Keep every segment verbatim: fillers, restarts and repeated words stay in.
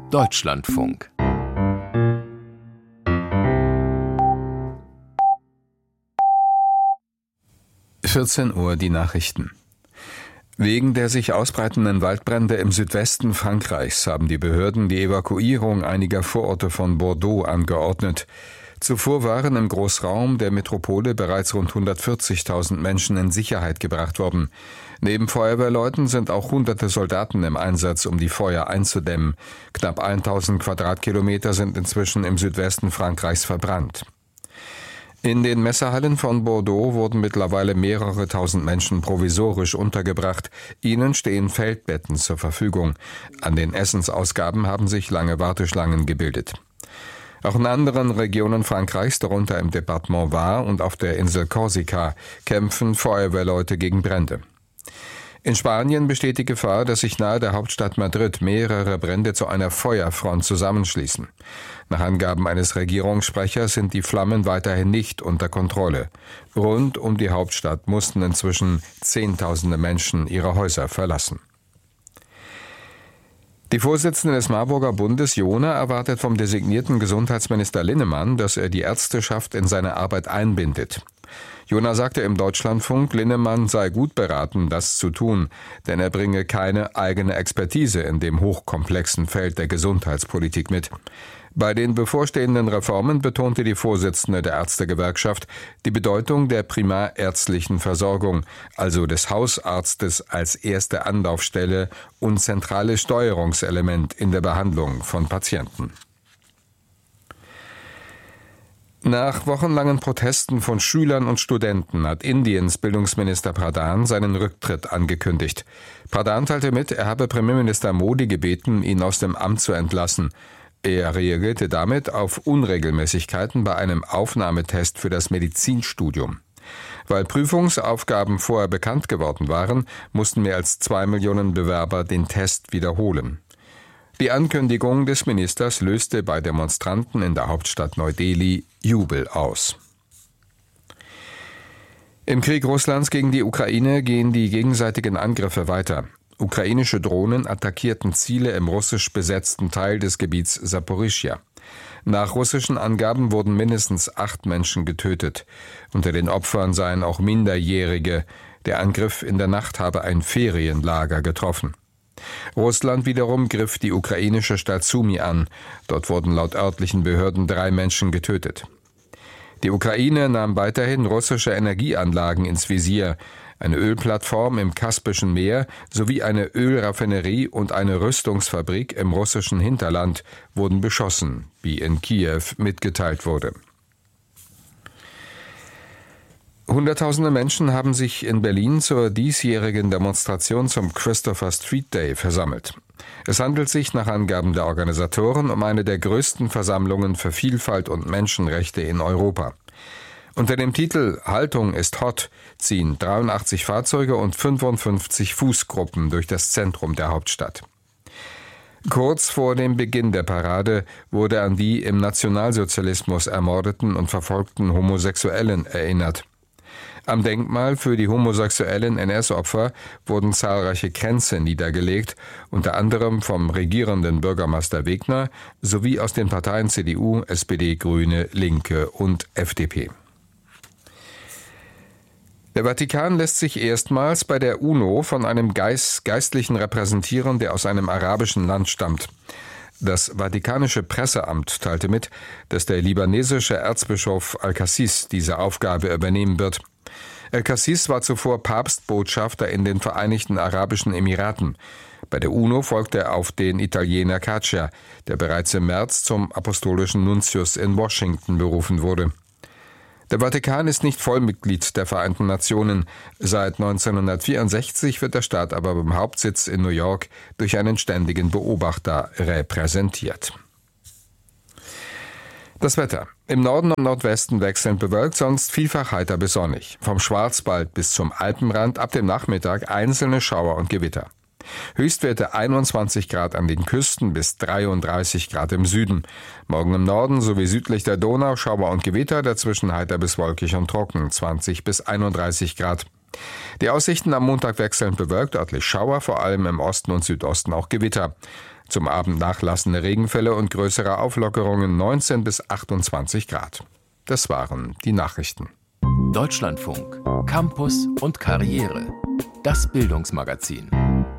Deutschlandfunk. vierzehn Uhr die Nachrichten. Wegen der sich ausbreitenden Waldbrände im Südwesten Frankreichs haben die Behörden die Evakuierung einiger Vororte von Bordeaux angeordnet. Zuvor waren im Großraum der Metropole bereits rund hundertvierzigtausend Menschen in Sicherheit gebracht worden. Neben Feuerwehrleuten sind auch hunderte Soldaten im Einsatz, um die Feuer einzudämmen. Knapp tausend Quadratkilometer sind inzwischen im Südwesten Frankreichs verbrannt. In den Messehallen von Bordeaux wurden mittlerweile mehrere tausend Menschen provisorisch untergebracht. Ihnen stehen Feldbetten zur Verfügung. An den Essensausgaben haben sich lange Warteschlangen gebildet. Auch in anderen Regionen Frankreichs, darunter im Departement Var und auf der Insel Korsika, kämpfen Feuerwehrleute gegen Brände. In Spanien besteht die Gefahr, dass sich nahe der Hauptstadt Madrid mehrere Brände zu einer Feuerfront zusammenschließen. Nach Angaben eines Regierungssprechers sind die Flammen weiterhin nicht unter Kontrolle. Rund um die Hauptstadt mussten inzwischen Zehntausende Menschen ihre Häuser verlassen. Die Vorsitzende des Marburger Bundes, Jona, erwartet vom designierten Gesundheitsminister Linnemann, dass er die Ärzteschaft in seine Arbeit einbindet. Jona sagte im Deutschlandfunk, Linnemann sei gut beraten, das zu tun, denn er bringe keine eigene Expertise in dem hochkomplexen Feld der Gesundheitspolitik mit. Bei den bevorstehenden Reformen betonte die Vorsitzende der Ärztegewerkschaft die Bedeutung der primärärztlichen Versorgung, also des Hausarztes als erste Anlaufstelle und zentrales Steuerungselement in der Behandlung von Patienten. Nach wochenlangen Protesten von Schülern und Studenten hat Indiens Bildungsminister Pradhan seinen Rücktritt angekündigt. Pradhan teilte mit, er habe Premierminister Modi gebeten, ihn aus dem Amt zu entlassen. Er reagierte damit auf Unregelmäßigkeiten bei einem Aufnahmetest für das Medizinstudium. Weil Prüfungsaufgaben vorher bekannt geworden waren, mussten mehr als zwei Millionen Bewerber den Test wiederholen. Die Ankündigung des Ministers löste bei Demonstranten in der Hauptstadt Neu-Delhi Jubel aus. Im Krieg Russlands gegen die Ukraine gehen die gegenseitigen Angriffe weiter. Ukrainische Drohnen attackierten Ziele im russisch besetzten Teil des Gebiets Saporischschja. Nach russischen Angaben wurden mindestens acht Menschen getötet. Unter den Opfern seien auch Minderjährige. Der Angriff in der Nacht habe ein Ferienlager getroffen. Russland wiederum griff die ukrainische Stadt Sumy an. Dort wurden laut örtlichen Behörden drei Menschen getötet. Die Ukraine nahm weiterhin russische Energieanlagen ins Visier. Eine Ölplattform im Kaspischen Meer sowie eine Ölraffinerie und eine Rüstungsfabrik im russischen Hinterland wurden beschossen, wie in Kiew mitgeteilt wurde. Hunderttausende Menschen haben sich in Berlin zur diesjährigen Demonstration zum Christopher Street Day versammelt. Es handelt sich nach Angaben der Organisatoren um eine der größten Versammlungen für Vielfalt und Menschenrechte in Europa. Unter dem Titel »Haltung ist hot« ziehen dreiundachtzig Fahrzeuge und fünfundfünfzig Fußgruppen durch das Zentrum der Hauptstadt. Kurz vor dem Beginn der Parade wurde an die im Nationalsozialismus ermordeten und verfolgten Homosexuellen erinnert. Am Denkmal für die homosexuellen N S-Opfer wurden zahlreiche Kränze niedergelegt, unter anderem vom regierenden Bürgermeister Wegner sowie aus den Parteien C D U, S P D, Grüne, Linke und F D P. Der Vatikan lässt sich erstmals bei der UNO von einem Geist, Geistlichen repräsentieren, der aus einem arabischen Land stammt. Das Vatikanische Presseamt teilte mit, dass der libanesische Erzbischof Al-Kassis diese Aufgabe übernehmen wird. Al-Kassis war zuvor Papstbotschafter in den Vereinigten Arabischen Emiraten. Bei der UNO folgte er auf den Italiener Caccia, der bereits im März zum apostolischen Nuntius in Washington berufen wurde. Der Vatikan ist nicht Vollmitglied der Vereinten Nationen. Seit neunzehnhundertvierundsechzig wird der Staat aber beim Hauptsitz in New York durch einen ständigen Beobachter repräsentiert. Das Wetter. Im Norden und Nordwesten wechselnd bewölkt, sonst vielfach heiter bis sonnig. Vom Schwarzwald bis zum Alpenrand ab dem Nachmittag einzelne Schauer und Gewitter. Höchstwerte einundzwanzig Grad an den Küsten bis dreiunddreißig Grad im Süden. Morgen im Norden sowie südlich der Donau Schauer und Gewitter, dazwischen heiter bis wolkig und trocken, zwanzig bis einunddreißig Grad. Die Aussichten am Montag wechselnd bewölkt, örtlich Schauer, vor allem im Osten und Südosten auch Gewitter. Zum Abend nachlassende Regenfälle und größere Auflockerungen, neunzehn bis achtundzwanzig Grad. Das waren die Nachrichten. Deutschlandfunk, Campus und Karriere. Das Bildungsmagazin.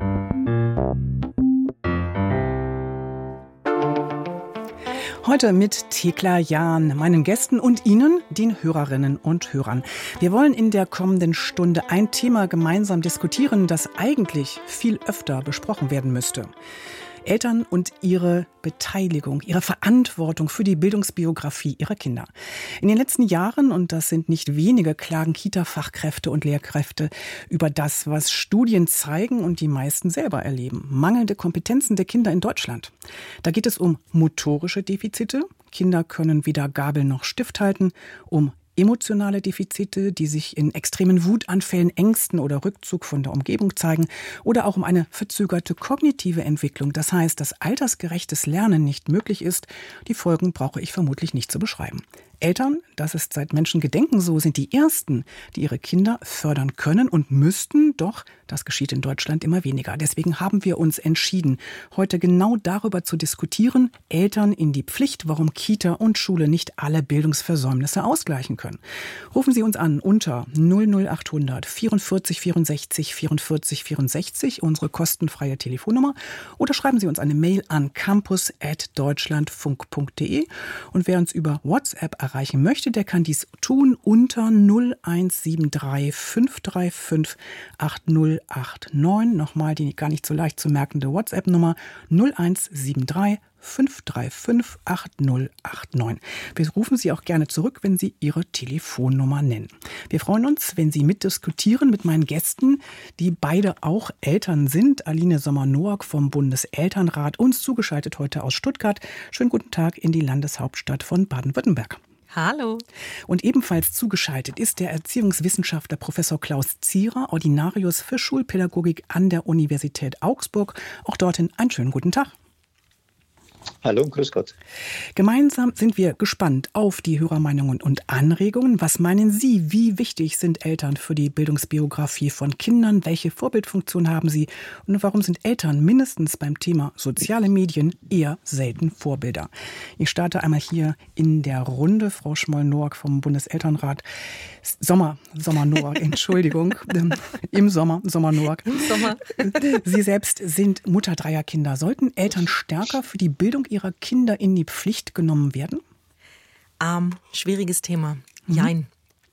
Heute mit Thekla Jahn, meinen Gästen und Ihnen, den Hörerinnen und Hörern. Wir wollen in der kommenden Stunde ein Thema gemeinsam diskutieren, das eigentlich viel öfter besprochen werden müsste. Eltern und ihre Beteiligung, ihre Verantwortung für die Bildungsbiografie ihrer Kinder. In den letzten Jahren, und das sind nicht wenige, klagen Kita-Fachkräfte und Lehrkräfte über das, was Studien zeigen und die meisten selber erleben. Mangelnde Kompetenzen der Kinder in Deutschland. Da geht es um motorische Defizite. Kinder können weder Gabel noch Stift halten, um emotionale Defizite, die sich in extremen Wutanfällen, Ängsten oder Rückzug von der Umgebung zeigen, oder auch um eine verzögerte kognitive Entwicklung. Das heißt, dass altersgerechtes Lernen nicht möglich ist. Die Folgen brauche ich vermutlich nicht zu beschreiben. Eltern, das ist seit Menschengedenken so, sind die Ersten, die ihre Kinder fördern können und müssten, doch das geschieht in Deutschland immer weniger. Deswegen haben wir uns entschieden, heute genau darüber zu diskutieren, Eltern in die Pflicht, warum Kita und Schule nicht alle Bildungsversäumnisse ausgleichen können. Rufen Sie uns an unter null null achthundert vierundvierzig vierundsechzig vierundvierzig vierundsechzig, unsere kostenfreie Telefonnummer, oder schreiben Sie uns eine Mail an campus at deutschlandfunk punkt de, und wer uns über WhatsApp erreichen möchte, der kann dies tun unter null eins sieben drei fünf drei fünf acht null acht neun. Nochmal die gar nicht so leicht zu merkende WhatsApp-Nummer null eins sieben drei fünf drei fünf acht null acht neun. Wir rufen Sie auch gerne zurück, wenn Sie Ihre Telefonnummer nennen. Wir freuen uns, wenn Sie mitdiskutieren mit meinen Gästen, die beide auch Eltern sind. Aline Sommer-Noack vom Bundeselternrat, uns zugeschaltet heute aus Stuttgart. Schönen guten Tag in die Landeshauptstadt von Baden-Württemberg. Hallo. Und ebenfalls zugeschaltet ist der Erziehungswissenschaftler Professor Klaus Zierer, Ordinarius für Schulpädagogik an der Universität Augsburg. Auch dorthin einen schönen guten Tag. Hallo, grüß Gott. Gemeinsam sind wir gespannt auf die Hörermeinungen und Anregungen. Was meinen Sie, wie wichtig sind Eltern für die Bildungsbiografie von Kindern? Welche Vorbildfunktion haben sie? Und warum sind Eltern mindestens beim Thema soziale Medien eher selten Vorbilder? Ich starte einmal hier in der Runde. Frau Schmoll-Noack vom Bundeselternrat. Sommer, Sommer-Noack, Entschuldigung. Im Sommer, Sommer-Noack. Im Sommer. Sie selbst sind Mutter dreier Kinder. Sollten Eltern stärker für die Bildung ihrer Kinder in die Pflicht genommen werden? Ähm, schwieriges Thema. Mhm. Jein.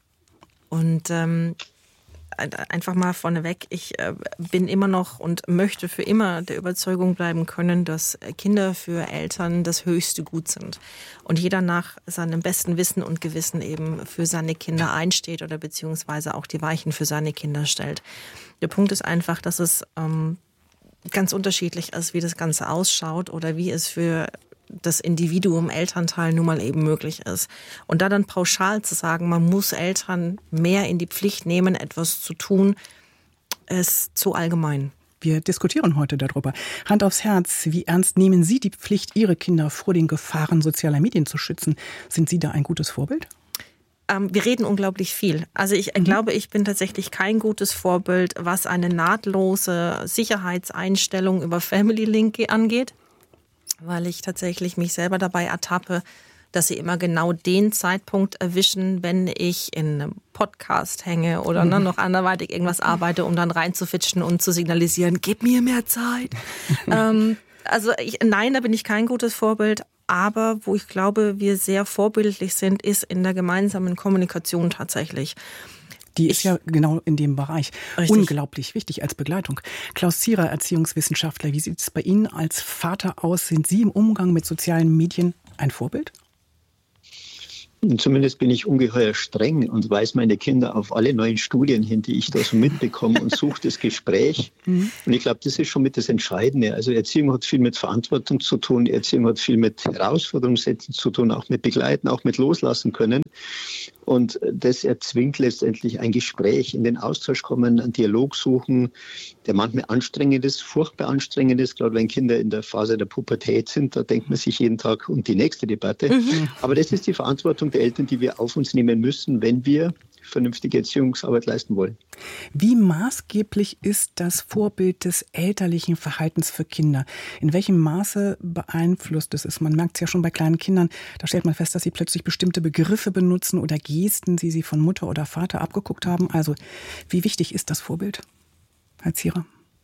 Und ähm, einfach mal vorneweg, ich äh, bin immer noch und möchte für immer der Überzeugung bleiben können, dass Kinder für Eltern das höchste Gut sind. Und jeder nach seinem besten Wissen und Gewissen eben für seine Kinder einsteht oder beziehungsweise auch die Weichen für seine Kinder stellt. Der Punkt ist einfach, dass es ähm, ganz unterschiedlich ist, wie das Ganze ausschaut oder wie es für das Individuum Elternteil nun mal eben möglich ist. Und da dann pauschal zu sagen, man muss Eltern mehr in die Pflicht nehmen, etwas zu tun, ist zu allgemein. Wir diskutieren heute darüber. Hand aufs Herz, wie ernst nehmen Sie die Pflicht, Ihre Kinder vor den Gefahren sozialer Medien zu schützen? Sind Sie da ein gutes Vorbild? Wir reden unglaublich viel. Also ich mhm. glaube, ich bin tatsächlich kein gutes Vorbild, was eine nahtlose Sicherheitseinstellung über Family Link angeht, weil ich tatsächlich mich selber dabei ertappe, dass sie immer genau den Zeitpunkt erwischen, wenn ich in einem Podcast hänge oder mhm. ne, noch anderweitig irgendwas arbeite, um dann reinzufitschen und zu signalisieren, gib mir mehr Zeit. ähm, also ich, nein, da bin ich kein gutes Vorbild. Aber wo ich glaube, wir sehr vorbildlich sind, ist in der gemeinsamen Kommunikation tatsächlich. Die ist ich, ja genau in dem Bereich richtig. Unglaublich wichtig als Begleitung. Klaus Zierer, Erziehungswissenschaftler, wie sieht es bei Ihnen als Vater aus? Sind Sie im Umgang mit sozialen Medien ein Vorbild? Zumindest bin ich ungeheuer streng und weise meine Kinder auf alle neuen Studien hin, die ich da so mitbekomme, und suche das Gespräch. Mhm. Und ich glaube, das ist schon mit das Entscheidende. Also Erziehung hat viel mit Verantwortung zu tun, Erziehung hat viel mit Herausforderungssätzen zu tun, auch mit Begleiten, auch mit Loslassen können. Und das erzwingt letztendlich ein Gespräch, in den Austausch kommen, einen Dialog suchen, der manchmal anstrengend ist, furchtbar anstrengend ist, gerade wenn Kinder in der Phase der Pubertät sind, da denkt man sich jeden Tag um die nächste Debatte. Mhm. Aber das ist die Verantwortung der Eltern, die wir auf uns nehmen müssen, wenn wir vernünftige Erziehungsarbeit leisten wollen. Wie maßgeblich ist das Vorbild des elterlichen Verhaltens für Kinder? In welchem Maße beeinflusst es es? Man merkt es ja schon bei kleinen Kindern, da stellt man fest, dass sie plötzlich bestimmte Begriffe benutzen oder Gesten, die sie von Mutter oder Vater abgeguckt haben. Also wie wichtig ist das Vorbild, Herr Zierer?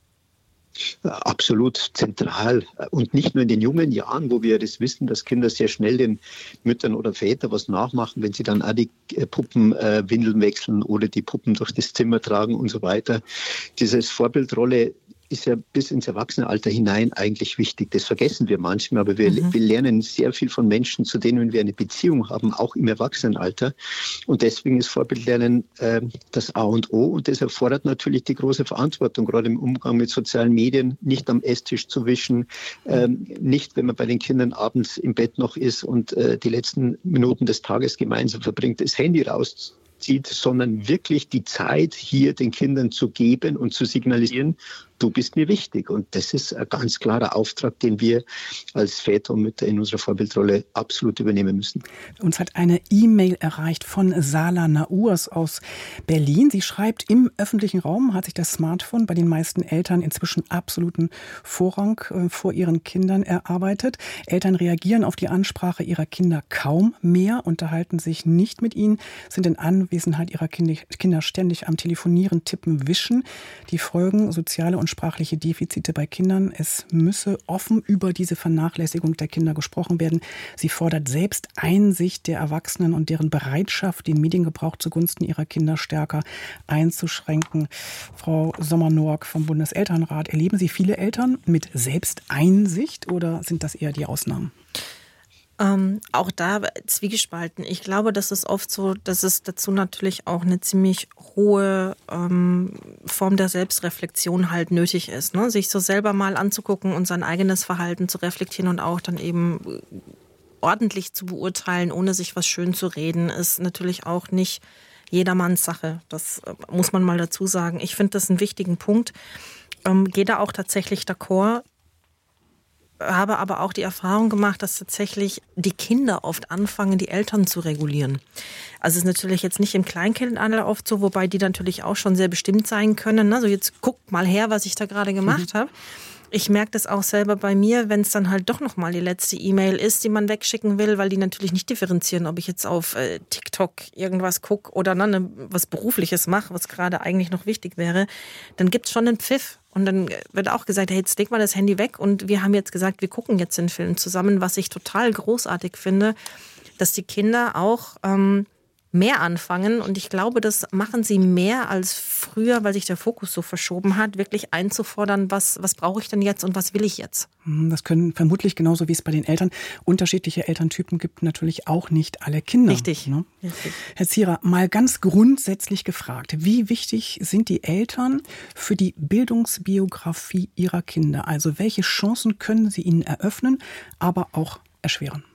Absolut zentral. Und nicht nur in den jungen Jahren, wo wir das wissen, dass Kinder sehr schnell den Müttern oder Vätern was nachmachen, wenn sie dann auch die Puppen äh, Windeln wechseln oder die Puppen durch das Zimmer tragen und so weiter. Dieses Vorbildrolle ist ja bis ins Erwachsenenalter hinein eigentlich wichtig. Das vergessen wir manchmal, aber wir, mhm. wir lernen sehr viel von Menschen, zu denen wir eine Beziehung haben, auch im Erwachsenenalter. Und deswegen ist Vorbildlernen äh, das A und O. Und das erfordert natürlich die große Verantwortung, gerade im Umgang mit sozialen Medien, nicht am Esstisch zu wischen, äh, nicht, wenn man bei den Kindern abends im Bett noch ist und äh, die letzten Minuten des Tages gemeinsam verbringt, das Handy raus zieht, sondern wirklich die Zeit hier den Kindern zu geben und zu signalisieren, du bist mir wichtig. Und das ist ein ganz klarer Auftrag, den wir als Väter und Mütter in unserer Vorbildrolle absolut übernehmen müssen. Uns hat eine E-Mail erreicht von Sala Naurs aus Berlin. Sie schreibt, im öffentlichen Raum hat sich das Smartphone bei den meisten Eltern inzwischen absoluten Vorrang äh, vor ihren Kindern erarbeitet. Eltern reagieren auf die Ansprache ihrer Kinder kaum mehr, unterhalten sich nicht mit ihnen, sind in Anwesenheit ihrer Kinder ständig am Telefonieren, Tippen, Wischen. Die Folgen soziale und sprachliche Defizite bei Kindern. Es müsse offen über diese Vernachlässigung der Kinder gesprochen werden. Sie fordert selbst Einsicht der Erwachsenen und deren Bereitschaft, den Mediengebrauch zugunsten ihrer Kinder stärker einzuschränken. Frau Sommer-Noack vom Bundeselternrat, erleben Sie viele Eltern mit Selbsteinsicht oder sind das eher die Ausnahmen? Ähm, auch da zwiegespalten. Ich glaube, das ist oft so, dass es dazu natürlich auch eine ziemlich hohe ähm, Form der Selbstreflexion halt nötig ist, ne? Sich so selber mal anzugucken und sein eigenes Verhalten zu reflektieren und auch dann eben ordentlich zu beurteilen, ohne sich was schön zu reden, ist natürlich auch nicht jedermanns Sache. Das muss man mal dazu sagen. Ich finde das einen wichtigen Punkt. Ähm, gehe da auch tatsächlich d'accord. Habe aber auch die Erfahrung gemacht, dass tatsächlich die Kinder oft anfangen, die Eltern zu regulieren. Also es ist natürlich jetzt nicht im Kleinkindalter oft so, wobei die natürlich auch schon sehr bestimmt sein können. Also jetzt guckt mal her, was ich da gerade gemacht mhm. habe. Ich merke das auch selber bei mir, wenn es dann halt doch nochmal die letzte E-Mail ist, die man wegschicken will, weil die natürlich nicht differenzieren, ob ich jetzt auf äh, TikTok irgendwas gucke oder ne, ne, was Berufliches mache, was gerade eigentlich noch wichtig wäre. Dann gibt es schon einen Pfiff. Und dann wird auch gesagt, hey, jetzt leg mal das Handy weg. Und wir haben jetzt gesagt, wir gucken jetzt den Film zusammen, was ich total großartig finde, dass die Kinder auch ähm, mehr anfangen. Und ich glaube, das machen sie mehr als früher, weil sich der Fokus so verschoben hat, wirklich einzufordern, was, was brauche ich denn jetzt und was will ich jetzt? Das können vermutlich genauso wie es bei den Eltern unterschiedliche Elterntypen gibt, natürlich auch nicht alle Kinder. Richtig. Ne? Richtig. Herr Zierer, mal ganz grundsätzlich gefragt, wie wichtig sind die Eltern für die Bildungsbiografie ihrer Kinder? Also welche Chancen können sie ihnen eröffnen, aber auch erschweren?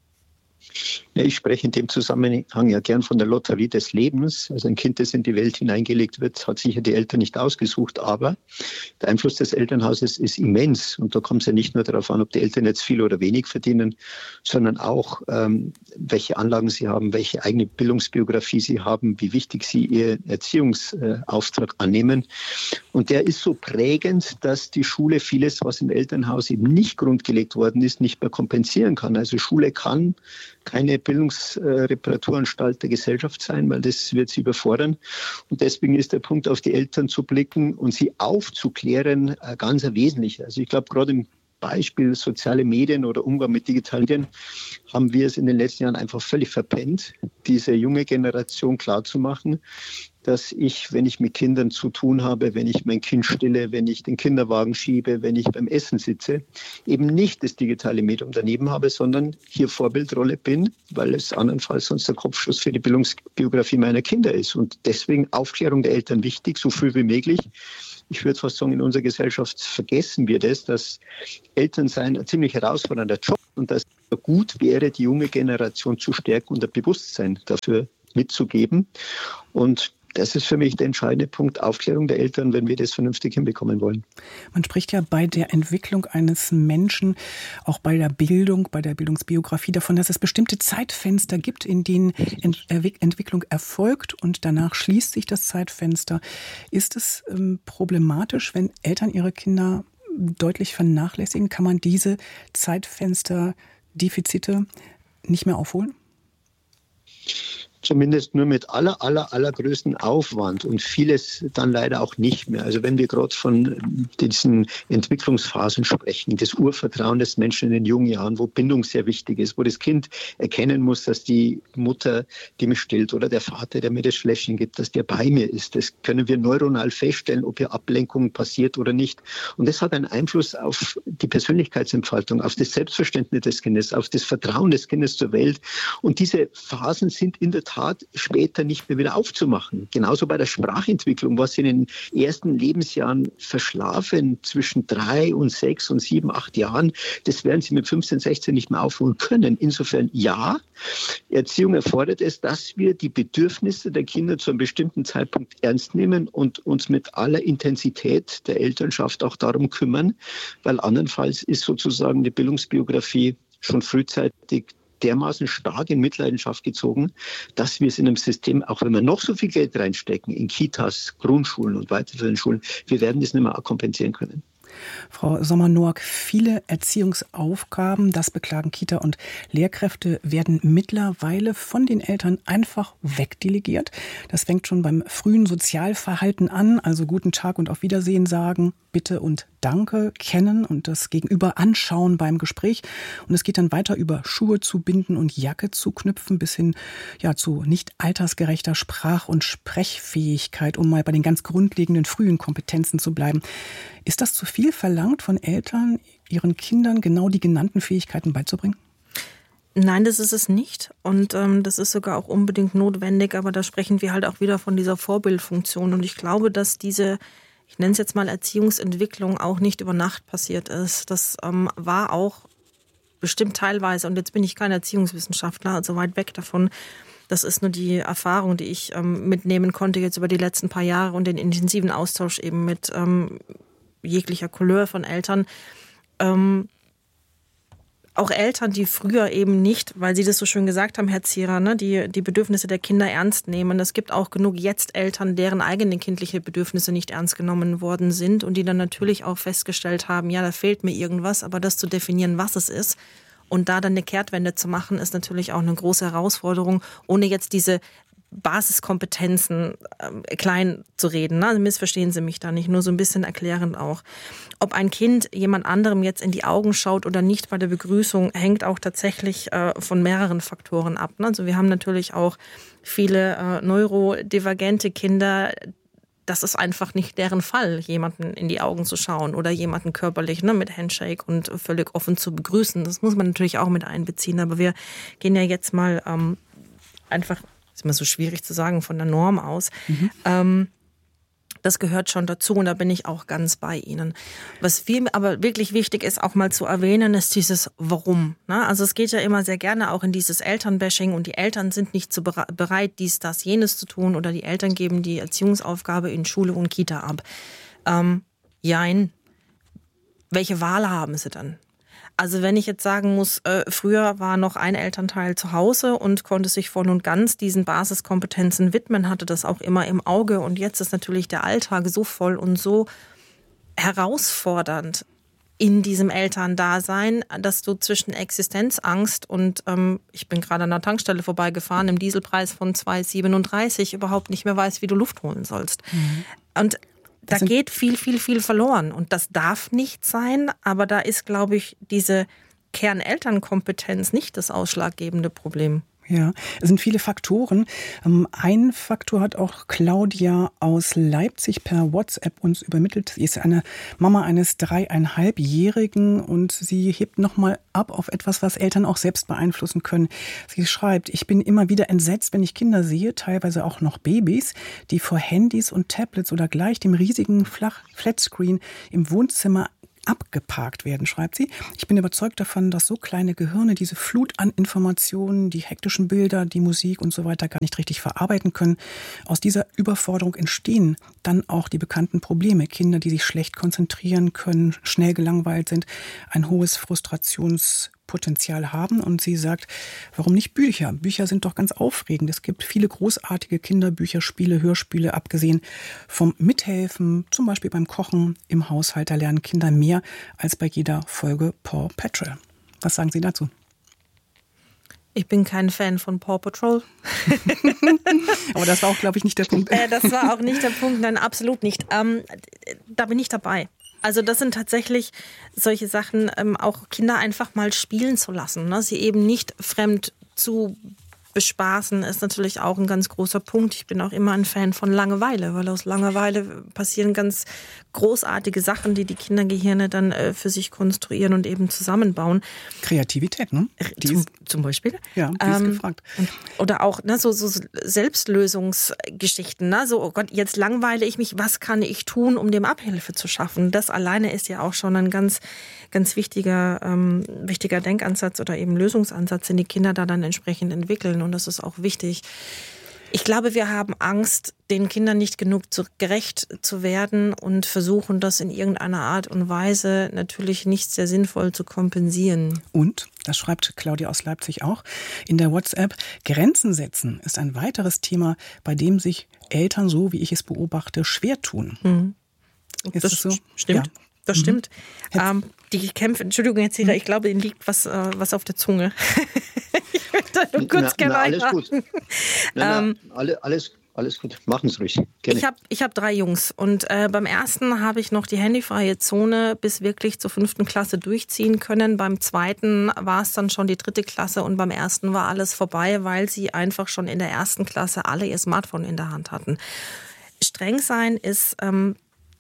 Ja, ich spreche in dem Zusammenhang ja gern von der Lotterie des Lebens. Also ein Kind, das in die Welt hineingelegt wird, hat sicher die Eltern nicht ausgesucht, aber der Einfluss des Elternhauses ist immens. Und da kommt es ja nicht nur darauf an, ob die Eltern jetzt viel oder wenig verdienen, sondern auch, ähm, welche Anlagen sie haben, welche eigene Bildungsbiografie sie haben, wie wichtig sie ihren Erziehungsauftrag annehmen. Und der ist so prägend, dass die Schule vieles, was im Elternhaus eben nicht grundgelegt worden ist, nicht mehr kompensieren kann. Also Schule kann keine Bildungsreparaturanstalt der Gesellschaft sein, weil das wird sie überfordern. Und deswegen ist der Punkt, auf die Eltern zu blicken und sie aufzuklären, ganz wesentlich. Also ich glaube, gerade im Beispiel soziale Medien oder Umgang mit digitalen Medien haben wir es in den letzten Jahren einfach völlig verpennt, diese junge Generation klarzumachen, dass ich, wenn ich mit Kindern zu tun habe, wenn ich mein Kind stille, wenn ich den Kinderwagen schiebe, wenn ich beim Essen sitze, eben nicht das digitale Medium daneben habe, sondern hier Vorbildrolle bin, weil es andernfalls sonst der Kopfschuss für die Bildungsbiografie meiner Kinder ist. Und deswegen Aufklärung der Eltern wichtig, so früh wie möglich. Ich würde fast sagen, in unserer Gesellschaft vergessen wir das, dass Elternsein ein ziemlich herausfordernder Job und dass es gut wäre, die junge Generation zu stärken und ein Bewusstsein dafür mitzugeben. Und Das ist für mich der entscheidende Punkt, Aufklärung der Eltern, wenn wir das vernünftig hinbekommen wollen. Man spricht ja bei der Entwicklung eines Menschen, auch bei der Bildung, bei der Bildungsbiografie davon, dass es bestimmte Zeitfenster gibt, in denen Ent- Entwicklung erfolgt und danach schließt sich das Zeitfenster. Ist es ähm, problematisch, wenn Eltern ihre Kinder deutlich vernachlässigen? Kann man diese Zeitfenster, Defizite nicht mehr aufholen? Zumindest nur mit aller, aller, allergrößten Aufwand und vieles dann leider auch nicht mehr. Also wenn wir gerade von diesen Entwicklungsphasen sprechen, das Urvertrauen des Menschen in den jungen Jahren, wo Bindung sehr wichtig ist, wo das Kind erkennen muss, dass die Mutter, die mich stillt oder der Vater, der mir das Fläschchen gibt, dass der bei mir ist. Das können wir neuronal feststellen, ob hier Ablenkung passiert oder nicht. Und das hat einen Einfluss auf die Persönlichkeitsentfaltung, auf das Selbstverständnis des Kindes, auf das Vertrauen des Kindes zur Welt. Und diese Phasen sind in der Tat später nicht mehr wieder aufzumachen. Genauso bei der Sprachentwicklung, was in den ersten Lebensjahren verschlafen, zwischen drei und sechs und sieben, acht Jahren, das werden sie mit fünfzehn, sechzehn nicht mehr aufholen können. Insofern ja, Erziehung erfordert es, dass wir die Bedürfnisse der Kinder zu einem bestimmten Zeitpunkt ernst nehmen und uns mit aller Intensität der Elternschaft auch darum kümmern, weil andernfalls ist sozusagen die Bildungsbiografie schon frühzeitig dermaßen stark in Mitleidenschaft gezogen, dass wir es in einem System, auch wenn wir noch so viel Geld reinstecken, in Kitas, Grundschulen und weiterführenden Schulen, wir werden das nicht mehr kompensieren können. Frau Sommer-Noack, viele Erziehungsaufgaben, das beklagen Kita- und Lehrkräfte, werden mittlerweile von den Eltern einfach wegdelegiert. Das fängt schon beim frühen Sozialverhalten an, also guten Tag und auf Wiedersehen sagen, Bitte und Danke kennen und das Gegenüber anschauen beim Gespräch. Und es geht dann weiter über Schuhe zu binden und Jacke zu knüpfen bis hin ja, zu nicht altersgerechter Sprach- und Sprechfähigkeit, um mal bei den ganz grundlegenden frühen Kompetenzen zu bleiben. Ist das zu viel verlangt von Eltern, ihren Kindern genau die genannten Fähigkeiten beizubringen? Nein, das ist es nicht. Und ähm, das ist sogar auch unbedingt notwendig. Aber da sprechen wir halt auch wieder von dieser Vorbildfunktion. Und ich glaube, dass diese, ich nenne es jetzt mal Erziehungsentwicklung, auch nicht über Nacht passiert ist. Das ähm, war auch bestimmt teilweise, und jetzt bin ich kein Erziehungswissenschaftler, also weit weg davon. Das ist nur die Erfahrung, die ich ähm, mitnehmen konnte jetzt über die letzten paar Jahre und den intensiven Austausch eben mit ähm, jeglicher Couleur von Eltern. Ähm, auch Eltern, die früher eben nicht, weil Sie das so schön gesagt haben, Herr Zierer, ne, die, die Bedürfnisse der Kinder ernst nehmen. Es gibt auch genug jetzt Eltern, deren eigene kindliche Bedürfnisse nicht ernst genommen worden sind und die dann natürlich auch festgestellt haben, ja, da fehlt mir irgendwas, aber das zu definieren, was es ist und da dann eine Kehrtwende zu machen, ist natürlich auch eine große Herausforderung, ohne jetzt diese Basiskompetenzen äh, klein zu reden. Ne? Also missverstehen Sie mich da nicht, nur so ein bisschen erklärend auch. Ob ein Kind jemand anderem jetzt in die Augen schaut oder nicht bei der Begrüßung, hängt auch tatsächlich äh, von mehreren Faktoren ab. Ne? Also wir haben natürlich auch viele äh, neurodivergente Kinder. Das ist einfach nicht deren Fall, jemanden in die Augen zu schauen oder jemanden körperlich ne, mit Handshake und völlig offen zu begrüßen. Das muss man natürlich auch mit einbeziehen. Aber wir gehen ja jetzt mal ähm, einfach, ist immer so schwierig zu sagen, von der Norm aus. Mhm. Ähm, das gehört schon dazu und da bin ich auch ganz bei Ihnen. Was viel aber wirklich wichtig ist, auch mal zu erwähnen, ist dieses Warum. Ne? Also es geht ja immer sehr gerne auch in dieses Elternbashing und die Eltern sind nicht so bereit, dies, das, jenes zu tun oder die Eltern geben die Erziehungsaufgabe in Schule und Kita ab. Ähm, jein. Welche Wahl haben sie dann? Also wenn ich jetzt sagen muss, äh, früher war noch ein Elternteil zu Hause und konnte sich voll und ganz diesen Basiskompetenzen widmen, hatte das auch immer im Auge und jetzt ist natürlich der Alltag so voll und so herausfordernd in diesem Elterndasein, dass du zwischen Existenzangst und ähm, ich bin gerade an der Tankstelle vorbeigefahren, im Dieselpreis von zwei siebenunddreißig überhaupt nicht mehr weißt, wie du Luft holen sollst. Mhm. Und da geht viel, viel, viel verloren. Und das darf nicht sein. Aber da ist, glaube ich, diese Kernelternkompetenz nicht das ausschlaggebende Problem. Ja, es sind viele Faktoren. Ein Faktor hat auch Claudia aus Leipzig per WhatsApp uns übermittelt. Sie ist eine Mama eines dreieinhalbjährigen und sie hebt nochmal ab auf etwas, was Eltern auch selbst beeinflussen können. Sie schreibt, ich bin immer wieder entsetzt, wenn ich Kinder sehe, teilweise auch noch Babys, die vor Handys und Tablets oder gleich dem riesigen Flach- Flatscreen im Wohnzimmer abgeparkt werden, schreibt sie. Ich bin überzeugt davon, dass so kleine Gehirne diese Flut an Informationen, die hektischen Bilder, die Musik und so weiter gar nicht richtig verarbeiten können. Aus dieser Überforderung entstehen dann auch die bekannten Probleme. Kinder, die sich schlecht konzentrieren können, schnell gelangweilt sind, ein hohes Frustrationspotenzial haben. Und sie sagt, warum nicht Bücher? Bücher sind doch ganz aufregend. Es gibt viele großartige Kinderbücher, Spiele, Hörspiele, abgesehen vom Mithelfen, zum Beispiel beim Kochen im Haushalt. Da lernen Kinder mehr als bei jeder Folge Paw Patrol. Was sagen Sie dazu? Ich bin kein Fan von Paw Patrol. Aber das war auch, glaube ich, nicht der Punkt. Äh, das war auch nicht der Punkt, nein, absolut nicht. Ähm, da bin ich dabei. Also das sind tatsächlich solche Sachen, ähm, auch Kinder einfach mal spielen zu lassen. Ne? Sie eben nicht fremd zu bespaßen, ist natürlich auch ein ganz großer Punkt. Ich bin auch immer ein Fan von Langeweile, weil aus Langeweile passieren ganz großartige Sachen, die die Kindergehirne dann äh, für sich konstruieren und eben zusammenbauen. Kreativität, ne? Die Zum, ist, zum Beispiel. Ja, die ist ähm, gefragt. Oder auch ne, so, so Selbstlösungsgeschichten. Ne? So, oh Gott, jetzt langweile ich mich, was kann ich tun, um dem Abhilfe zu schaffen? Das alleine ist ja auch schon ein ganz, ganz wichtiger, ähm, wichtiger Denkansatz oder eben Lösungsansatz, den die Kinder da dann entsprechend entwickeln. Und das ist auch wichtig. Ich glaube, wir haben Angst, den Kindern nicht genug zu, gerecht zu werden und versuchen, das in irgendeiner Art und Weise natürlich nicht sehr sinnvoll zu kompensieren. Und, das schreibt Claudia aus Leipzig auch, in der WhatsApp, Grenzen setzen ist ein weiteres Thema, bei dem sich Eltern, so wie ich es beobachte, schwer tun. Mhm. Ist das das so? Stimmt. Ja. Das mhm. stimmt. Ähm, die Kämpfe, Entschuldigung, Herr Zeder, ich glaube, Ihnen liegt was, äh, was auf der Zunge. Ich möchte nur kurz na, na, alles machen. gut. Na, ähm, na, alle, alles, alles gut. Machen Sie ruhig. Gerne. Ich habe ich hab drei Jungs und äh, beim ersten habe ich noch die handyfreie Zone bis wirklich zur fünften Klasse durchziehen können. Beim zweiten war es dann schon die dritte Klasse und beim ersten war alles vorbei, weil sie einfach schon in der ersten Klasse alle ihr Smartphone in der Hand hatten. Streng sein ist ähm,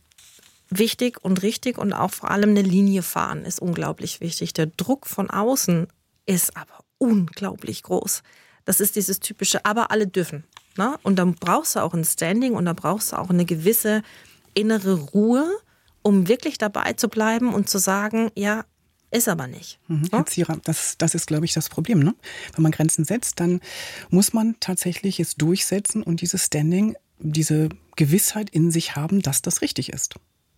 wichtig und richtig und auch vor allem eine Linie fahren ist unglaublich wichtig. Der Druck von außen ist aber unglaublich groß. Das ist dieses typische, aber alle dürfen. Ne? Und dann brauchst du auch ein Standing und da brauchst du auch eine gewisse innere Ruhe, um wirklich dabei zu bleiben und zu sagen, ja, ist aber nicht. Mhm, Herr Zierer, das, das ist, glaube ich, das Problem. Ne? Wenn man Grenzen setzt, dann muss man tatsächlich es durchsetzen und dieses Standing, diese Gewissheit in sich haben, dass das richtig ist.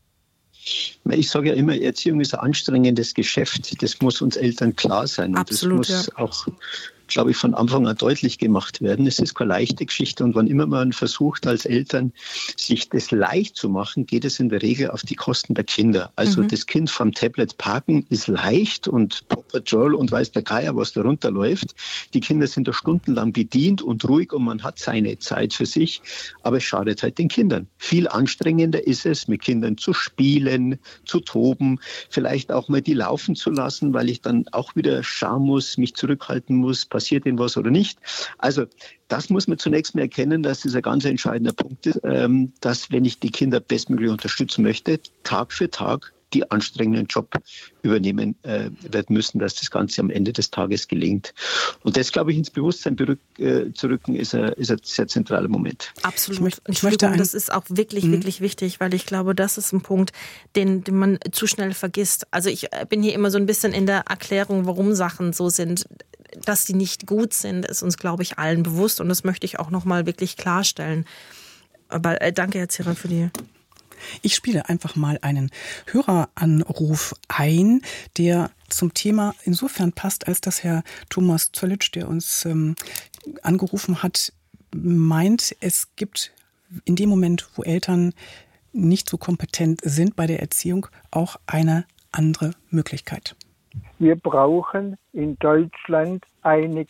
Ich sage ja immer, Erziehung ist ein anstrengendes Geschäft. Das muss uns Eltern klar sein. Und Absolut, das muss ja. auch, glaube ich, von Anfang an deutlich gemacht werden. Es ist keine leichte Geschichte. Und wann immer man versucht, als Eltern sich das leicht zu machen, geht es in der Regel auf die Kosten der Kinder. Also mhm. das Kind vom Tablet parken ist leicht und Paw Patrol und weiß der Geier, was da runterläuft. Die Kinder sind da stundenlang bedient und ruhig und man hat seine Zeit für sich. Aber es schadet halt den Kindern. Viel anstrengender ist es, mit Kindern zu spielen, zu toben, vielleicht auch mal die laufen zu lassen, weil ich dann auch wieder schauen muss, mich zurückhalten muss, passiert ihnen was oder nicht. Also das muss man zunächst mal erkennen, dass das ein ganz entscheidender Punkt ist, dass wenn ich die Kinder bestmöglich unterstützen möchte, Tag für Tag die anstrengenden Job übernehmen äh, werden müssen, dass das Ganze am Ende des Tages gelingt. Und das, glaube ich, ins Bewusstsein berück, äh, zu rücken, ist ein, ist ein sehr zentraler Moment. Absolut. Ich möchte, ich möchte das ist auch wirklich, mhm. wirklich wichtig, weil ich glaube, das ist ein Punkt, den, den man zu schnell vergisst. Also ich bin hier immer so ein bisschen in der Erklärung, warum Sachen so sind. Dass die nicht gut sind, ist uns, glaube ich, allen bewusst. Und das möchte ich auch nochmal wirklich klarstellen. Aber äh, danke, Herr Zierer, für die... Ich spiele einfach mal einen Höreranruf ein, der zum Thema insofern passt, als dass Herr Thomas Zollitsch, der uns ähm, angerufen hat, meint, es gibt in dem Moment, wo Eltern nicht so kompetent sind bei der Erziehung, auch eine andere Möglichkeit. Wir brauchen in Deutschland eine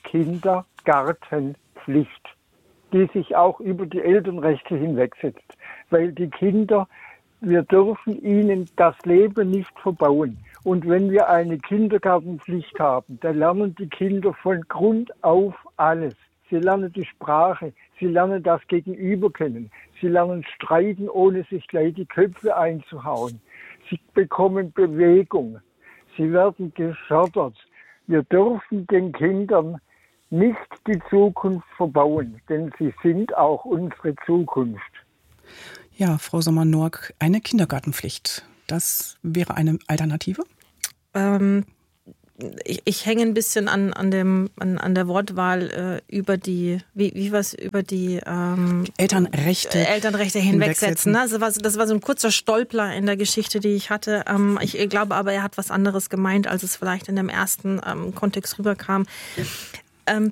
Kindergartenpflicht, die sich auch über die Elternrechte hinwegsetzt. Weil die Kinder, wir dürfen ihnen das Leben nicht verbauen. Und wenn wir eine Kindergartenpflicht haben, dann lernen die Kinder von Grund auf alles. Sie lernen die Sprache, sie lernen das Gegenüber kennen, sie lernen streiten, ohne sich gleich die Köpfe einzuhauen. Sie bekommen Bewegung, sie werden gefördert. Wir dürfen den Kindern nicht die Zukunft verbauen, denn sie sind auch unsere Zukunft. Ja, Frau Sommer-Norck, eine Kindergartenpflicht. das wäre eine Alternative? Ähm, ich, ich hänge ein bisschen an, an, dem, an, an der Wortwahl äh, über die, wie, wie was über die ähm, Elternrechte, Elternrechte hinwegsetzen. Ne? Das, war, das war so ein kurzer Stolpler in der Geschichte, die ich hatte. Ähm, ich glaube aber, er hat was anderes gemeint, als es vielleicht in dem ersten ähm, Kontext rüberkam. Ähm,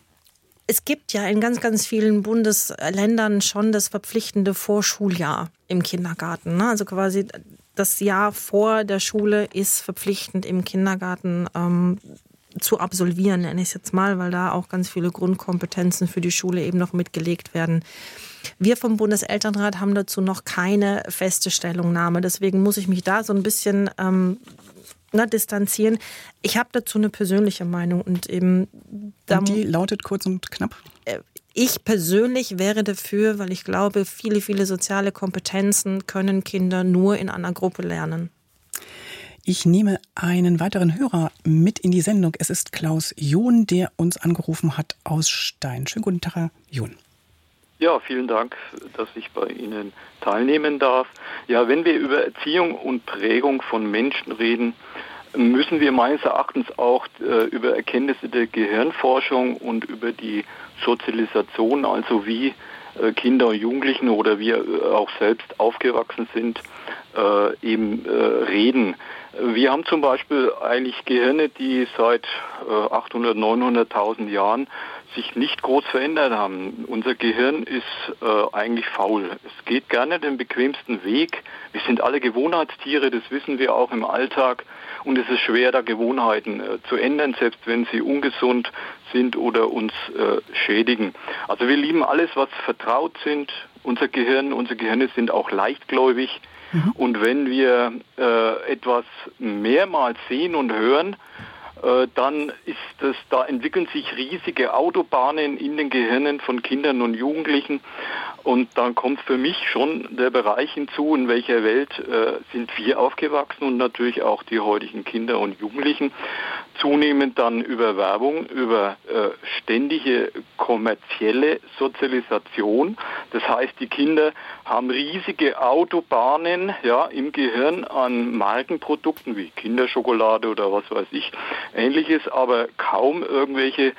Es gibt ja in ganz, ganz vielen Bundesländern schon das verpflichtende Vorschuljahr im Kindergarten. Ne? Also quasi das Jahr vor der Schule ist verpflichtend im Kindergarten ähm, zu absolvieren, nenne ich es jetzt mal, weil da auch ganz viele Grundkompetenzen für die Schule eben noch mitgelegt werden. Wir vom Bundeselternrat haben dazu noch keine feste Stellungnahme. Deswegen muss ich mich da so ein bisschen ähm, na, distanzieren. Ich habe dazu eine persönliche Meinung. Und eben da und die lautet kurz und knapp? Ich persönlich wäre dafür, weil ich glaube, viele, viele soziale Kompetenzen können Kinder nur in einer Gruppe lernen. Ich nehme einen weiteren Hörer mit in die Sendung. Es ist Klaus John, der uns angerufen hat aus Stein. Schönen guten Tag, Herr John. Ja, vielen Dank, dass ich bei Ihnen teilnehmen darf. Ja, wenn wir über Erziehung und Prägung von Menschen reden, müssen wir meines Erachtens auch äh, über Erkenntnisse der Gehirnforschung und über die Sozialisation, also wie äh, Kinder und Jugendlichen oder wir äh, auch selbst aufgewachsen sind, äh, eben äh, reden. Wir haben zum Beispiel eigentlich Gehirne, die seit äh, achthundert, neunhunderttausend Jahren sich nicht groß verändert haben. Unser Gehirn ist äh, eigentlich faul. Es geht gerne den bequemsten Weg. Wir sind alle Gewohnheitstiere, das wissen wir auch im Alltag. Und es ist schwer, da Gewohnheiten äh, zu ändern, selbst wenn sie ungesund sind oder uns äh, schädigen. Also wir lieben alles, was vertraut sind. Unser Gehirn, unsere Gehirne sind auch leichtgläubig. Mhm. Und wenn wir äh, etwas mehrmals sehen und hören, äh, dann ist das, da entwickeln sich riesige Autobahnen in den Gehirnen von Kindern und Jugendlichen. Und dann kommt für mich schon der Bereich hinzu, in welcher Welt äh, sind wir aufgewachsen und natürlich auch die heutigen Kinder und Jugendlichen. Zunehmend dann über Werbung, über äh, ständige kommerzielle Sozialisation. Das heißt, die Kinder haben riesige Autobahnen ja, im Gehirn an Markenprodukten wie Kinderschokolade oder was weiß ich, Ähnliches, aber kaum irgendwelche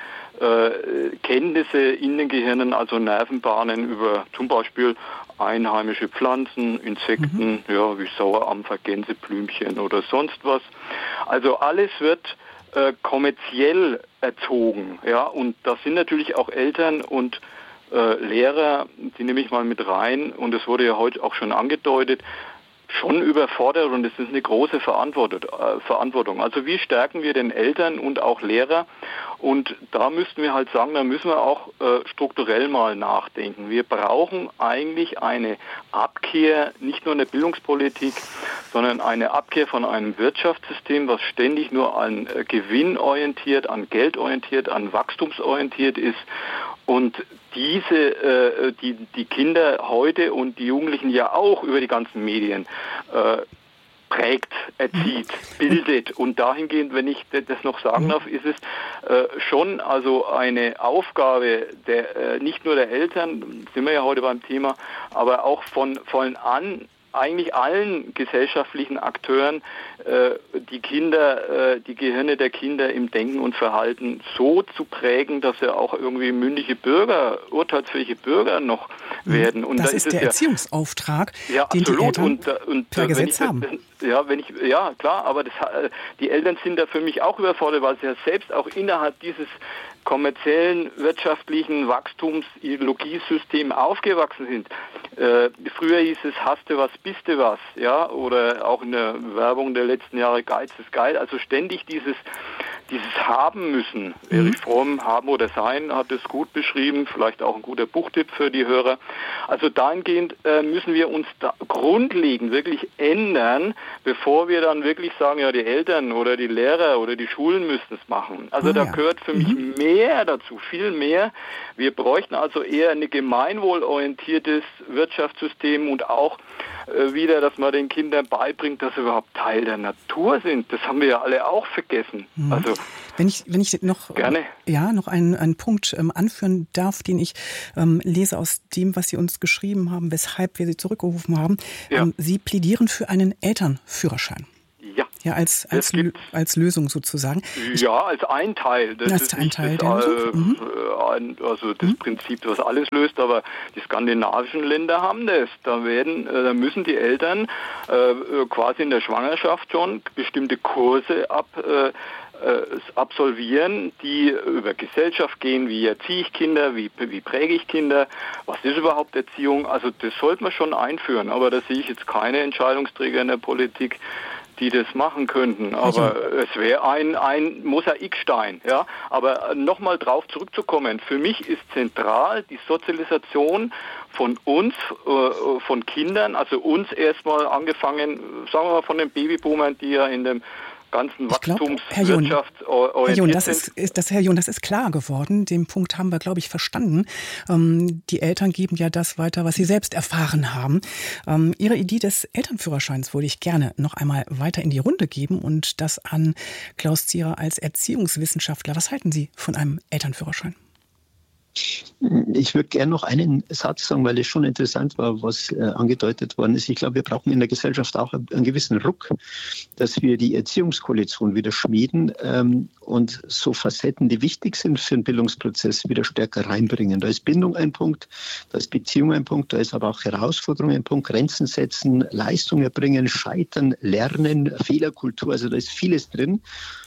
äh, Kenntnisse in den Gehirnen, also Nervenbahnen über zum Beispiel einheimische Pflanzen, Insekten, mhm. ja, wie Sauerampfer, Gänseblümchen oder sonst was. Also alles wird äh, kommerziell erzogen, ja, und da sind natürlich auch Eltern und äh, Lehrer, die nehme ich mal mit rein, und es wurde ja heute auch schon angedeutet, schon überfordert, und es ist eine große Verantwortung. Also wie stärken wir den Eltern und auch Lehrer? Und da müssten wir halt sagen, da müssen wir auch äh, strukturell mal nachdenken. Wir brauchen eigentlich eine Abkehr, nicht nur in der Bildungspolitik, sondern eine Abkehr von einem Wirtschaftssystem, was ständig nur an äh, Gewinn orientiert, an Geld orientiert, an wachstumsorientiert ist. Und diese, äh, die, die Kinder heute und die Jugendlichen ja auch über die ganzen Medien äh, prägt, erzieht, bildet. Und dahingehend, wenn ich das noch sagen darf, ist es äh, schon also eine Aufgabe der, äh, nicht nur der Eltern, sind wir ja heute beim Thema, aber auch von, von an, eigentlich allen gesellschaftlichen Akteuren, äh, die Kinder, äh, die Gehirne der Kinder im Denken und Verhalten so zu prägen, dass sie auch irgendwie mündige Bürger, urteilsfähige Bürger noch werden. Und das da ist, ist der ja, Erziehungsauftrag, ja, den absolut. die Eltern und, und, per Gesetz ich, haben. Ja, wenn ich, ja, klar, aber das, die Eltern sind da für mich auch überfordert, weil sie ja selbst auch innerhalb dieses kommerziellen, wirtschaftlichen Wachstumsideologiesystem aufgewachsen sind. Äh, früher hieß es, hast du was, bist du was, ja, oder auch in der Werbung der letzten Jahre, Geiz ist geil, also ständig dieses, dieses Haben müssen. Mhm. Erich Fromm, Haben oder Sein, hat es gut beschrieben, vielleicht auch ein guter Buchtipp für die Hörer. Also dahingehend äh, müssen wir uns da grundlegend wirklich ändern, bevor wir dann wirklich sagen, ja, die Eltern oder die Lehrer oder die Schulen müssen es machen. Also ah, da ja. gehört für mich mhm. mehr dazu, viel mehr. Wir bräuchten also eher ein gemeinwohlorientiertes Wirtschaftssystem und auch äh, wieder, dass man den Kindern beibringt, dass sie überhaupt Teil der Natur sind. Das haben wir ja alle auch vergessen. Mhm. Also Wenn ich, wenn ich noch, gerne. Ja, noch einen, einen Punkt ähm, anführen darf, den ich ähm, lese aus dem, was Sie uns geschrieben haben, weshalb wir Sie zurückgerufen haben. Ja. Ähm, Sie plädieren für einen Elternführerschein. Ja. Ja, als, als, Lö- als Lösung sozusagen. Ja, als ein Teil. Das als ist ein nicht Teil das, der äh, Lösung. Mhm. ein, also das mhm. Prinzip, was alles löst, aber die skandinavischen Länder haben das. Da werden, äh, da müssen die Eltern äh, quasi in der Schwangerschaft schon bestimmte Kurse ab äh, absolvieren, die über Gesellschaft gehen, wie erziehe ich Kinder, wie, wie präge ich Kinder, was ist überhaupt Erziehung, also das sollte man schon einführen, aber da sehe ich jetzt keine Entscheidungsträger in der Politik, die das machen könnten, aber also. Es wäre ein, ein Mosaikstein, ja, aber nochmal drauf zurückzukommen, für mich ist zentral die Sozialisation von uns, äh, von Kindern, also uns erstmal angefangen, sagen wir mal von den Babyboomern, die ja in dem ganzen Wachstumswirtschaft orientiert Herr John, das sind. Ist, ist, das, Herr John, das ist klar geworden. Den Punkt haben wir, glaube ich, verstanden. Ähm, die Eltern geben ja das weiter, was sie selbst erfahren haben. Ähm, Ihre Idee des Elternführerscheins würde ich gerne noch einmal weiter in die Runde geben und das an Klaus Zierer als Erziehungswissenschaftler. Was halten Sie von einem Elternführerschein? Ich würde gerne noch einen Satz sagen, weil es schon interessant war, was äh, angedeutet worden ist. Ich glaube, wir brauchen in der Gesellschaft auch einen gewissen Ruck, dass wir die Erziehungskoalition wieder schmieden ähm, und so Facetten, die wichtig sind für den Bildungsprozess, wieder stärker reinbringen. Da ist Bindung ein Punkt, da ist Beziehung ein Punkt, da ist aber auch Herausforderung ein Punkt, Grenzen setzen, Leistung erbringen, Scheitern, Lernen, Fehlerkultur. Also da ist vieles drin,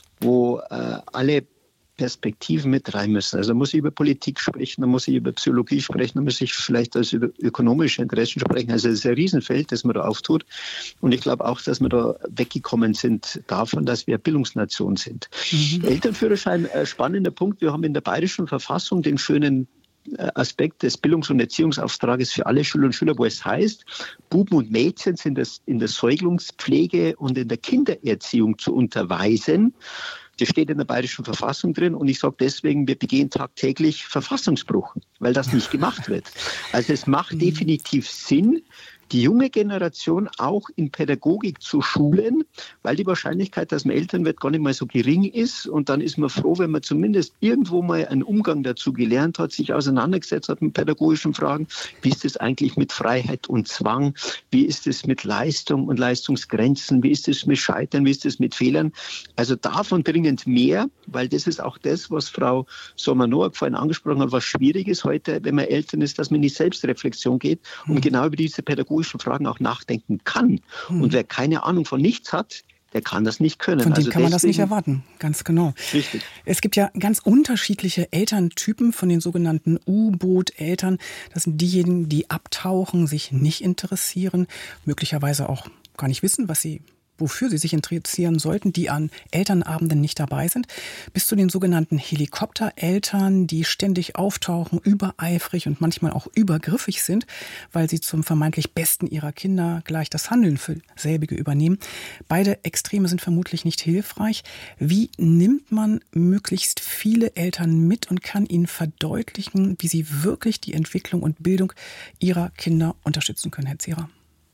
wo äh, alle Perspektiven mit rein müssen. Also da muss ich über Politik sprechen, da muss ich über Psychologie sprechen, da muss ich vielleicht also über ökonomische Interessen sprechen. Also es ist ein Riesenfeld, das man da auftut. Und ich glaube auch, dass wir da weggekommen sind davon, dass wir Bildungsnation sind. Mhm. Elternführerschein, äh, spannender Punkt. Wir haben in der Bayerischen Verfassung den schönen Aspekt des Bildungs- und Erziehungsauftrages für alle Schüler und Schüler, wo es heißt, Buben und Mädchen sind das in der Säuglungspflege und in der Kindererziehung zu unterweisen. Das steht in der Bayerischen Verfassung drin und ich sage deswegen, wir begehen tagtäglich Verfassungsbruch, weil das nicht gemacht wird. Also es macht definitiv Sinn, die junge Generation auch in Pädagogik zu schulen, weil die Wahrscheinlichkeit, dass man Eltern wird, gar nicht mal so gering ist. Und dann ist man froh, wenn man zumindest irgendwo mal einen Umgang dazu gelernt hat, sich auseinandergesetzt hat mit pädagogischen Fragen. Wie ist es eigentlich mit Freiheit und Zwang? Wie ist es mit Leistung und Leistungsgrenzen? Wie ist es mit Scheitern? Wie ist es mit Fehlern? Also davon dringend mehr, weil das ist auch das, was Frau Sommer-Noack vorhin angesprochen hat, was schwierig ist heute, wenn man Eltern ist, dass man in die Selbstreflexion geht und genau über diese pädagogischen Fragen auch nachdenken kann. Hm. Und wer keine Ahnung von nichts hat, der kann das nicht können. Von dem also kann man das nicht erwarten, ganz genau. Richtig. Es gibt ja ganz unterschiedliche Elterntypen von den sogenannten U-Boot-Eltern. Das sind diejenigen, die abtauchen, sich nicht interessieren, möglicherweise auch gar nicht wissen, was sie wofür sie sich interessieren sollten, die an Elternabenden nicht dabei sind, bis zu den sogenannten Helikoptereltern, die ständig auftauchen, übereifrig und manchmal auch übergriffig sind, weil sie zum vermeintlich Besten ihrer Kinder gleich das Handeln für selbige übernehmen. Beide Extreme sind vermutlich nicht hilfreich. Wie nimmt man möglichst viele Eltern mit und kann ihnen verdeutlichen, wie sie wirklich die Entwicklung und Bildung ihrer Kinder unterstützen können, Herr Zierer?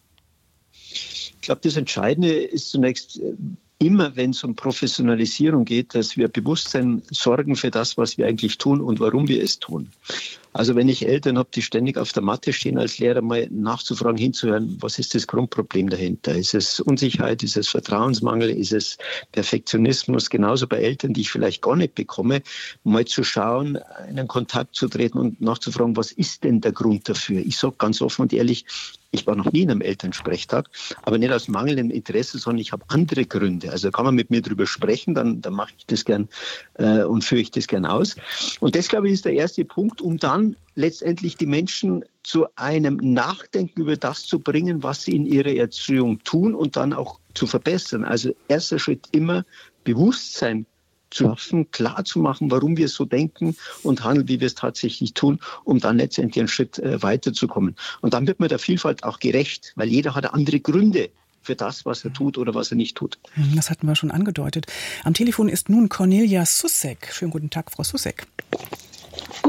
Ich glaube, das Entscheidende ist zunächst immer, wenn es um Professionalisierung geht, dass wir Bewusstsein sorgen für das, was wir eigentlich tun und warum wir es tun. Also wenn ich Eltern habe, die ständig auf der Matte stehen, als Lehrer mal nachzufragen, hinzuhören, was ist das Grundproblem dahinter? Ist es Unsicherheit, ist es Vertrauensmangel, ist es Perfektionismus? Genauso bei Eltern, die ich vielleicht gar nicht bekomme, mal zu schauen, in einen Kontakt zu treten und nachzufragen, was ist denn der Grund dafür? Ich sage ganz offen und ehrlich, ich war noch nie in einem Elternsprechtag, aber nicht aus mangelndem Interesse, sondern ich habe andere Gründe. Also kann man mit mir drüber sprechen, dann, dann mache ich das gern äh, und führe ich das gern aus. Und das, glaube ich, ist der erste Punkt, um dann letztendlich die Menschen zu einem Nachdenken über das zu bringen, was sie in ihrer Erziehung tun und dann auch zu verbessern. Also erster Schritt immer Bewusstsein zu schaffen, klar zu machen, warum wir so denken und handeln, wie wir es tatsächlich tun, um dann letztendlich einen Schritt äh, weiterzukommen. Und dann wird man der Vielfalt auch gerecht, weil jeder hat andere Gründe für das, was er tut oder was er nicht tut. Das hatten wir schon angedeutet. Am Telefon ist nun Cornelia Sussek. Schönen guten Tag, Frau Sussek. Guten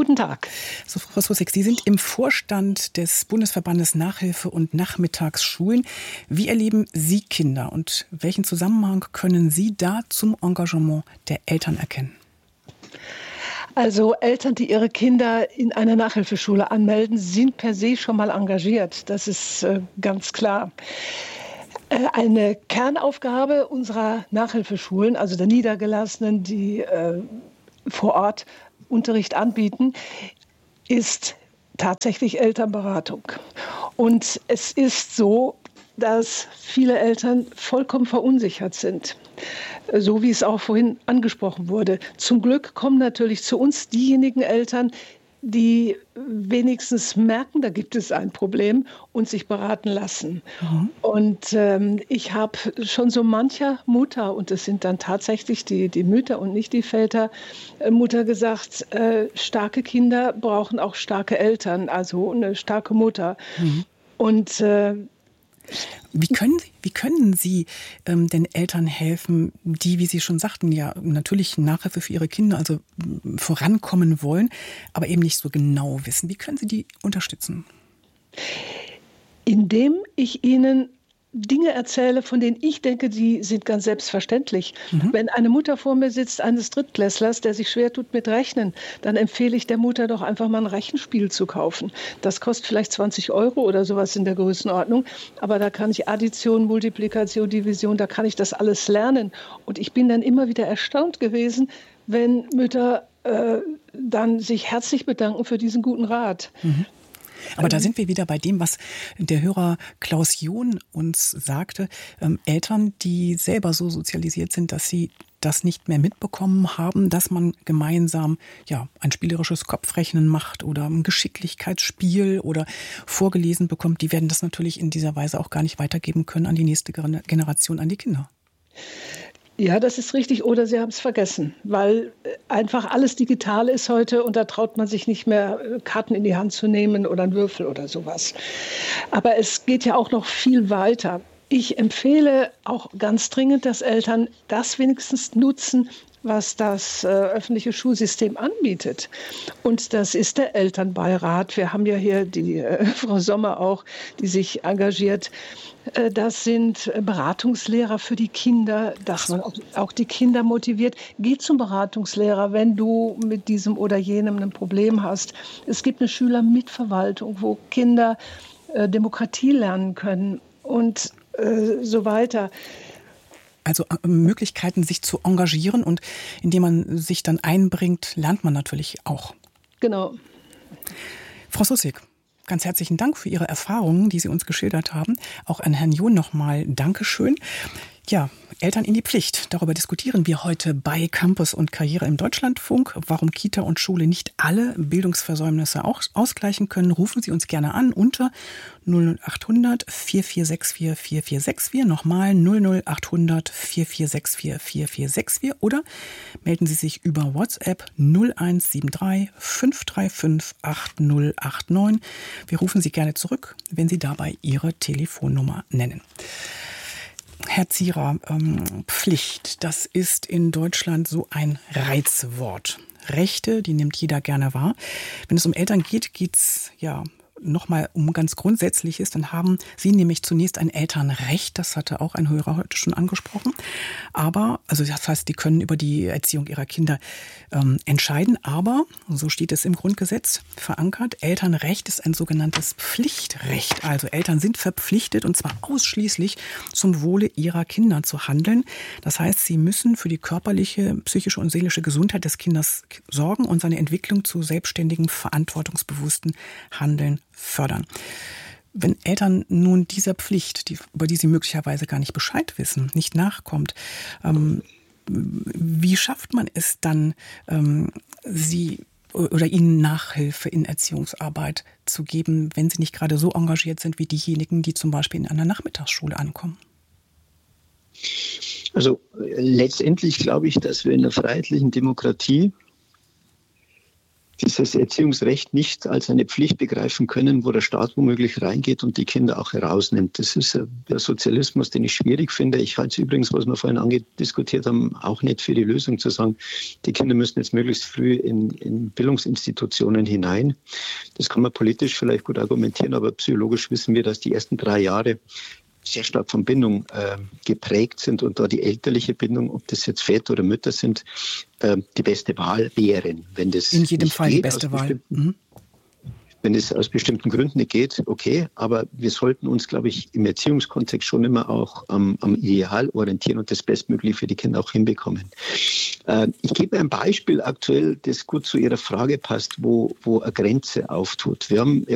Guten Tag. So, Frau Sossek, Sie sind im Vorstand des Bundesverbandes Nachhilfe- und Nachmittagsschulen. Wie erleben Sie Kinder und welchen Zusammenhang können Sie da zum Engagement der Eltern erkennen? Also Eltern, die ihre Kinder in einer Nachhilfeschule anmelden, sind per se schon mal engagiert. Das ist äh, ganz klar. Äh, eine Kernaufgabe unserer Nachhilfeschulen, also der Niedergelassenen, die äh, vor Ort Unterricht anbieten, ist tatsächlich Elternberatung. Und es ist so, dass viele Eltern vollkommen verunsichert sind, so wie es auch vorhin angesprochen wurde. Zum Glück kommen natürlich zu uns diejenigen Eltern, die wenigstens merken, da gibt es ein Problem und sich beraten lassen. Mhm. Und ähm, ich habe schon so mancher Mutter, und es sind dann tatsächlich die, die Mütter und nicht die Väter, äh, Mutter gesagt, äh, starke Kinder brauchen auch starke Eltern, also eine starke Mutter. Mhm. Und äh, Wie können Sie, wie können Sie ähm, den Eltern helfen, die, wie Sie schon sagten, ja natürlich Nachhilfe für ihre Kinder, also m, vorankommen wollen, aber eben nicht so genau wissen? Wie können Sie die unterstützen? Indem ich ihnen Dinge erzähle, von denen ich denke, die sind ganz selbstverständlich. Mhm. Wenn eine Mutter vor mir sitzt, eines Drittklässlers, der sich schwer tut mit Rechnen, dann empfehle ich der Mutter doch einfach mal ein Rechenspiel zu kaufen. Das kostet vielleicht zwanzig Euro oder sowas in der Größenordnung, aber da kann ich Addition, Multiplikation, Division, da kann ich das alles lernen. Und ich bin dann immer wieder erstaunt gewesen, wenn Mütter äh, dann sich herzlich bedanken für diesen guten Rat. Mhm. Aber da sind wir wieder bei dem, was der Hörer Klaus John uns sagte. Ähm, Eltern, die selber so sozialisiert sind, dass sie das nicht mehr mitbekommen haben, dass man gemeinsam ja ein spielerisches Kopfrechnen macht oder ein Geschicklichkeitsspiel oder vorgelesen bekommt, die werden das natürlich in dieser Weise auch gar nicht weitergeben können an die nächste Generation, an die Kinder. Ja, das ist richtig. Oder sie haben es vergessen, weil einfach alles digital ist heute und da traut man sich nicht mehr, Karten in die Hand zu nehmen oder einen Würfel oder sowas. Aber es geht ja auch noch viel weiter. Ich empfehle auch ganz dringend, dass Eltern das wenigstens nutzen, was das äh, öffentliche Schulsystem anbietet. Und das ist der Elternbeirat. Wir haben ja hier die äh, Frau Sommer auch, die sich engagiert. Äh, das sind Beratungslehrer für die Kinder, dass man auch, auch die Kinder motiviert. Geh zum Beratungslehrer, wenn du mit diesem oder jenem ein Problem hast. Es gibt eine Schülermitverwaltung, wo Kinder äh, Demokratie lernen können und äh, so weiter. Also Möglichkeiten, sich zu engagieren, und indem man sich dann einbringt, lernt man natürlich auch. Genau. Frau Sossek, ganz herzlichen Dank für Ihre Erfahrungen, die Sie uns geschildert haben. Auch an Herrn John nochmal Dankeschön. Ja, Eltern in die Pflicht. Darüber diskutieren wir heute bei Campus und Karriere im Deutschlandfunk. Warum Kita und Schule nicht alle Bildungsversäumnisse auch ausgleichen können, rufen Sie uns gerne an unter null null acht hundert vier vier sechs vier vier vier sechs vier. Nochmal null null acht hundert vier vier sechs vier vier vier sechs vier. Oder melden Sie sich über WhatsApp null eins sieben drei fünf drei fünf acht null acht neun. Wir rufen Sie gerne zurück, wenn Sie dabei Ihre Telefonnummer nennen. Herr Zierer, ähm, Pflicht, das ist in Deutschland so ein Reizwort. Rechte, die nimmt jeder gerne wahr. Wenn es um Eltern geht, geht's ja nochmal um ganz Grundsätzliches, dann haben Sie nämlich zunächst ein Elternrecht, das hatte auch ein Hörer heute schon angesprochen, aber, also das heißt, die können über die Erziehung ihrer Kinder ähm, entscheiden, aber, so steht es im Grundgesetz verankert, Elternrecht ist ein sogenanntes Pflichtrecht, also Eltern sind verpflichtet, und zwar ausschließlich zum Wohle ihrer Kinder zu handeln. Das heißt, sie müssen für die körperliche, psychische und seelische Gesundheit des Kindes sorgen und seine Entwicklung zu selbstständigem, verantwortungsbewussten Handeln fördern. Wenn Eltern nun dieser Pflicht, die, über die sie möglicherweise gar nicht Bescheid wissen, nicht nachkommt, ähm, wie schafft man es dann, ähm, sie oder ihnen Nachhilfe in Erziehungsarbeit zu geben, wenn sie nicht gerade so engagiert sind wie diejenigen, die zum Beispiel in einer Nachmittagsschule ankommen? Also letztendlich glaube ich, dass wir in einer freiheitlichen Demokratie dieses Erziehungsrecht nicht als eine Pflicht begreifen können, wo der Staat womöglich reingeht und die Kinder auch herausnimmt. Das ist der Sozialismus, den ich schwierig finde. Ich halte es übrigens, was wir vorhin angediskutiert haben, auch nicht für die Lösung zu sagen, die Kinder müssen jetzt möglichst früh in, in Bildungsinstitutionen hinein. Das kann man politisch vielleicht gut argumentieren, aber psychologisch wissen wir, dass die ersten drei Jahre sehr stark von Bindung äh, geprägt sind und da die elterliche Bindung, ob das jetzt Väter oder Mütter sind, äh, die beste Wahl wären. Wenn das in jedem Fall geht, die beste Wahl. Mhm. Wenn es aus bestimmten Gründen nicht geht, okay, aber wir sollten uns, glaube ich, im Erziehungskontext schon immer auch am, am Ideal orientieren und das Bestmögliche für die Kinder auch hinbekommen. Äh, ich gebe ein Beispiel aktuell, das gut zu Ihrer Frage passt, wo, wo eine Grenze auftut. Wir haben